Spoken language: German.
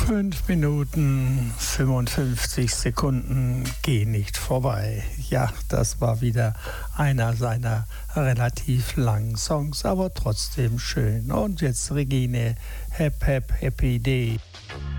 5 Minuten 55 Sekunden gehen nicht vorbei. Ja, das war wieder einer seiner relativ langen Songs, aber trotzdem schön. Und jetzt Regine, Happy Day.